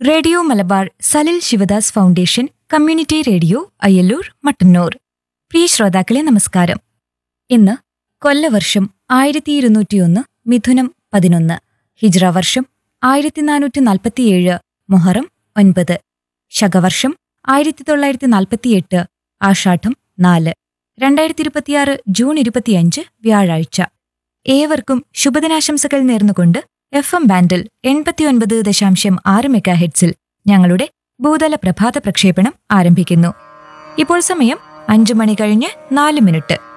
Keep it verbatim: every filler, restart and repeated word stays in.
Radio Malabar Salil Sivadas foundation community radio Ayyallur Mattannur. പ്രിയ ശ്രോതാക്കളെ നമസ്കാരം. ഇന്ന് കൊല്ലവർഷം ആയിരത്തി ഇരുന്നൂറ്റിയൊന്ന് മിഥുനം പതിനൊന്ന്, ഹിജ്റ വർഷം ആയിരത്തി നാനൂറ്റി നാൽപ്പത്തിയേഴ് മുഹറം ഒൻപത്, ശകവർഷം ആയിരത്തി തൊള്ളായിരത്തി നാൽപ്പത്തിയെട്ട് ആഷാഢം നാല്, രണ്ടായിരത്തി ഇരുപത്തിയാറ് ജൂൺ ഇരുപത്തിയഞ്ച് വ്യാഴാഴ്ച. ഏവർക്കും ശുഭദിനാശംസകൾ നേർന്നുകൊണ്ട് എഫ് എം ബാൻഡിൽ എൺപത്തിയൊൻപത് ദശാംശം ആറ് മെഗാ ഹെഡ്സിൽ ഞങ്ങളുടെ ഭൂതല പ്രഭാത പ്രക്ഷേപണം ആരംഭിക്കുന്നു. ഇപ്പോൾ സമയം അഞ്ചു മണി കഴിഞ്ഞ് നാല് മിനിറ്റ്.